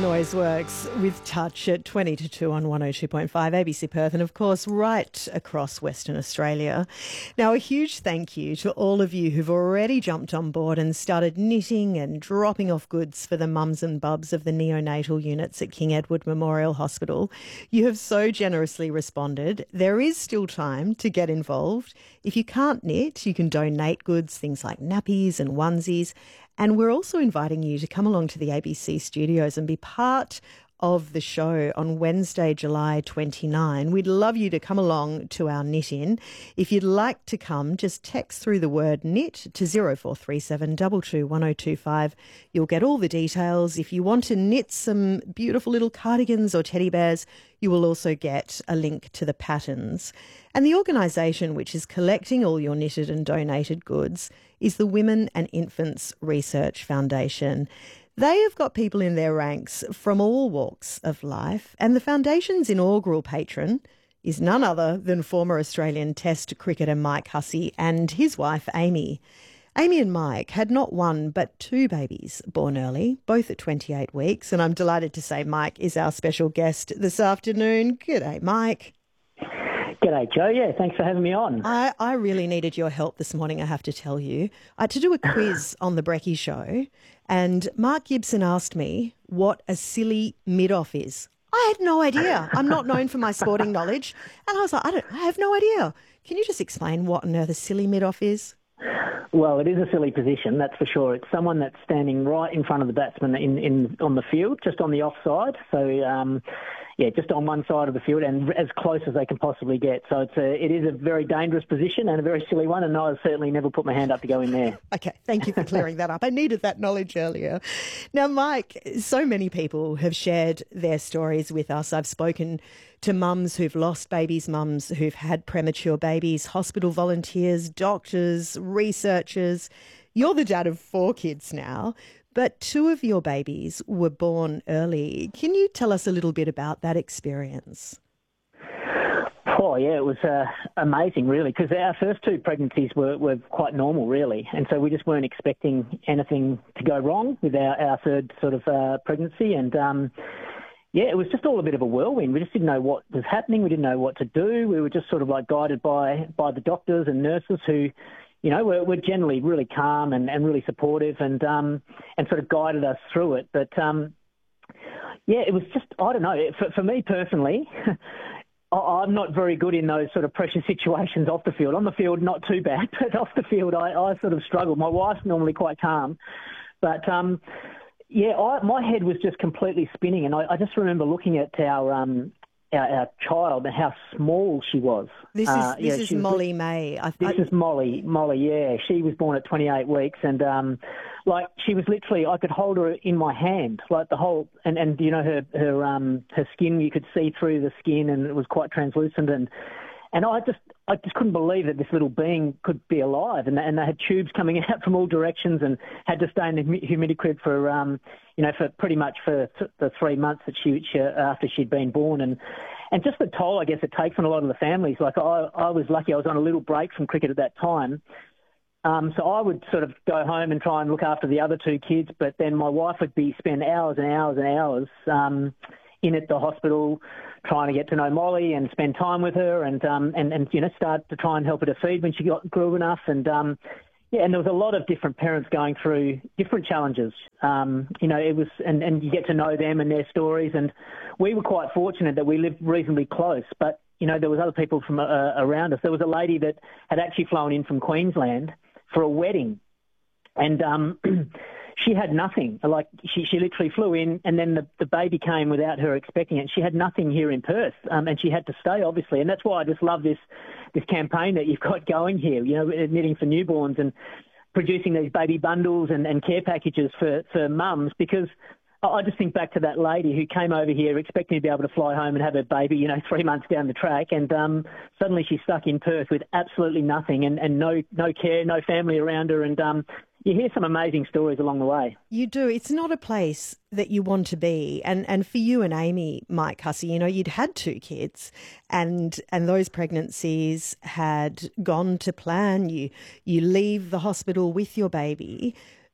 Noiseworks with Touch at 20 to 2 on 102.5 ABC Perth and, of course, right across Western Australia. Now, a huge thank you to all of you who've already jumped on board and started knitting and dropping off goods for the mums and bubs of the neonatal units at King Edward Memorial Hospital. You have so generously responded. There is still time to get involved. If you can't knit, you can donate goods, things like nappies and onesies. And we're also inviting you to come along to the ABC studios and be part of the show on Wednesday, July 29. We'd love you to come along to our knit-in. If you'd like to come, just text through the word knit to 0437 22 1025. You'll get all the details. If you want to knit some beautiful little cardigans or teddy bears, you will also get a link to the patterns. And the organisation which is collecting all your knitted and donated goods is the Women and Infants Research Foundation. They have got people in their ranks from all walks of life, and the Foundation's inaugural patron is none other than former Australian Test cricketer Mike Hussey and his wife Amy. Amy and Mike had not one but two babies born early, both at 28 weeks, and I'm delighted to say Mike is our special guest this afternoon. G'day, Mike. G'day, Joe. Yeah, thanks for having me on. I really needed your help this morning, I have to tell you. I had to do a quiz on the Brekkie Show, and Mark Gibson asked me what a silly mid-off is. I had no idea. I'm not known for my sporting knowledge. And I was like, I have no idea. Can you just explain what on earth a silly mid-off is? Well, it is a silly position, that's for sure. It's someone that's standing right in front of the batsman on the field, just on the offside. So, just on one side of the field and as close as they can possibly get. So it is a very dangerous position and a very silly one, and I certainly never put my hand up to go in there. Okay, thank you for clearing that up. I needed that knowledge earlier. Now, Mike, so many people have shared their stories with us. I've spoken to mums who've lost babies, mums who've had premature babies, hospital volunteers, doctors, researchers. You're the dad of 4 kids now, but 2 of your babies were born early. Can you tell us a little bit about that experience? Oh, yeah, it was amazing, really, because our first 2 pregnancies were quite normal, really, and so we just weren't expecting anything to go wrong with our third sort of pregnancy, and it was just all a bit of a whirlwind. We just didn't know what was happening. We didn't know what to do. We were just sort of like guided by the doctors and nurses who, you know, were generally really calm and really supportive and sort of guided us through it. But, it was just, I don't know, for me personally, I'm not very good in those sort of pressure situations off the field. On the field, not too bad, but off the field, I sort of struggle. My wife's normally quite calm. But, my head was just completely spinning, and I just remember looking at our child and how small she was. This is Molly May. This is Molly. Molly, yeah. She was born at 28 weeks, and she was literally, I could hold her in my hand, like the whole, and you know her skin, you could see through the skin, and it was quite translucent, and I just couldn't believe that this little being could be alive, and they had tubes coming out from all directions, and had to stay in the humidity crib for pretty much for the 3 months that she after she'd been born, and just the toll I guess it takes on a lot of the families. Like I was lucky, I was on a little break from cricket at that time, so I would sort of go home and try and look after the other 2 kids, but then my wife would spend hours and hours and hours in at the hospital, trying to get to know Molly and spend time with her, and start to try and help her to feed when she grew enough, and and there was a lot of different parents going through different challenges. It was, and you get to know them and their stories, and we were quite fortunate that we lived reasonably close, but there was other people from around us. There was a lady that had actually flown in from Queensland for a wedding, and she had nothing. Like she literally flew in, and then the baby came without her expecting it. She had nothing here in Perth, and she had to stay, obviously. And that's why I just love this campaign that you've got going here. Knitting for newborns and producing these baby bundles and care packages for mums, because I just think back to that lady who came over here expecting to be able to fly home and have her baby, 3 months down the track, and suddenly she's stuck in Perth with absolutely nothing and no care, no family around her, and you hear some amazing stories along the way. You do. It's not a place that you want to be. And for you and Amy, Mike Hussey, you'd had 2 kids and those pregnancies had gone to plan. You leave the hospital with your baby.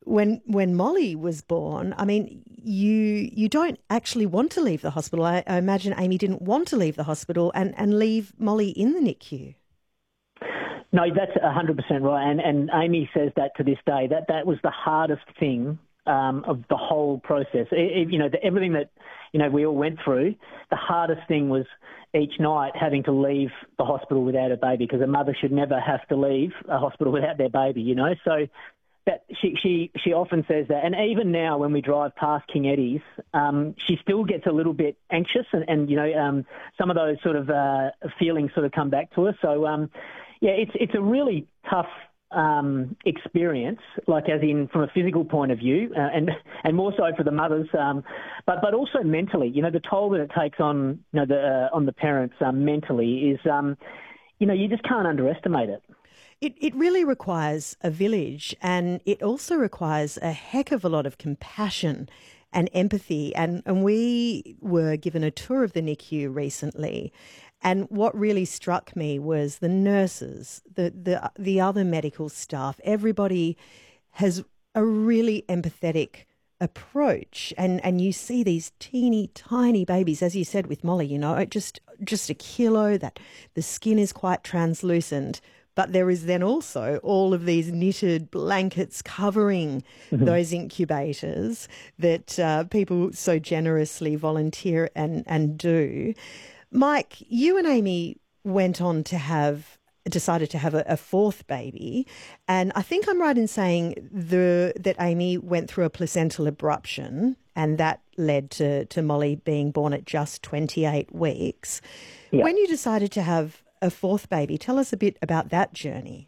when Molly was born, I mean, you don't actually want to leave the hospital. I imagine Amy didn't want to leave the hospital and leave Molly in the NICU. No, that's 100% right. And Amy says that to this day, that was the hardest thing of the whole process. Everything that, we all went through, the hardest thing was each night having to leave the hospital without a baby, because a mother should never have to leave a hospital without their baby, So that she often says that. And even now when we drive past King Eddie's, she still gets a little bit anxious and some of those sort of feelings sort of come back to her. So, it's a really tough experience, like as in from a physical point of view, and more so for the mothers, but also mentally. The toll that it takes on on the parents mentally is you just can't underestimate it. It really requires a village, and it also requires a heck of a lot of compassion and empathy. And we were given a tour of the NICU recently, and what really struck me was the nurses, the other medical staff. Everybody has a really empathetic approach, and you see these teeny tiny babies, as you said with Molly, just a kilo, that the skin is quite translucent. But there is then also all of these knitted blankets covering those incubators that people so generously volunteer and do. Mike, you and Amy went on to decided to have a fourth baby, and I think I'm right in saying that Amy went through a placental abruption, and that led to Molly being born at just 28 weeks. Yeah. When you decided to have a fourth baby, tell us a bit about that journey.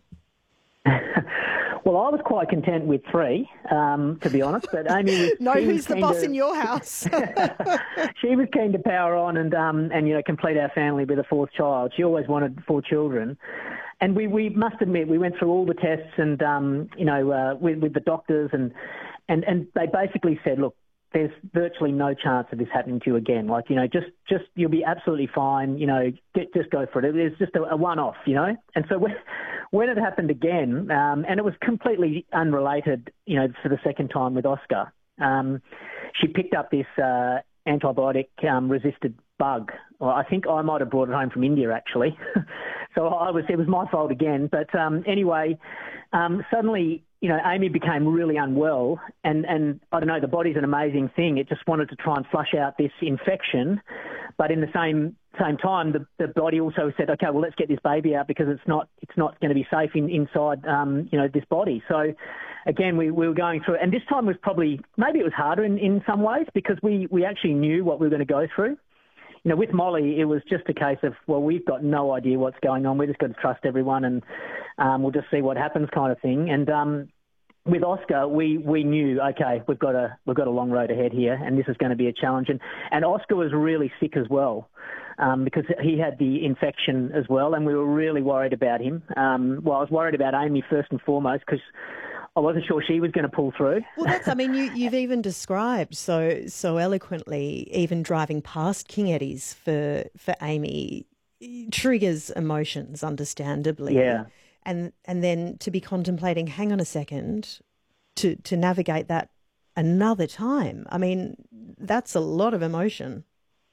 Well, I was quite content with 3, to be honest. But Amy was... who's the boss in your house? She was keen to power on and complete our family with a fourth child. She always wanted 4 children. And we must admit, we went through all the tests and, with the doctors and they basically said, look, there's virtually no chance of this happening to you again. Like, just you'll be absolutely fine. Just go for it. It's just a one-off, And so when it happened again, and it was completely unrelated, for the second time with Oscar, she picked up this antibiotic-resisted bug. Well, I think I might have brought it home from India, actually. So it was my fault again. But anyway, suddenly... Amy became really unwell and I don't know, the body's an amazing thing. It just wanted to try and flush out this infection. But in the same time, the body also said, okay, well, let's get this baby out because it's not going to be safe inside, this body. So again, we were going through it. And this time was maybe it was harder in some ways because we actually knew what we were going to go through. With Molly, it was just a case of, well, we've got no idea what's going on. We're just going to trust everyone and we'll just see what happens kind of thing. And with Oscar, we knew, okay, we've got a long road ahead here and this is going to be a challenge. And Oscar was really sick as well because he had the infection as well and we were really worried about him. I was worried about Amy first and foremost because I wasn't sure she was going to pull through. Well, you've even described so eloquently, even driving past King Eddie's for Amy triggers emotions, understandably. Yeah. And then to be contemplating, hang on a second, to navigate that another time. I mean, that's a lot of emotion.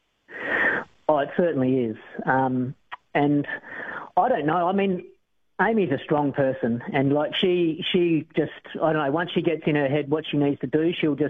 Oh, it certainly is. And I don't know. I mean, Amy's a strong person and like she just, I don't know, once she gets in her head what she needs to do, she'll just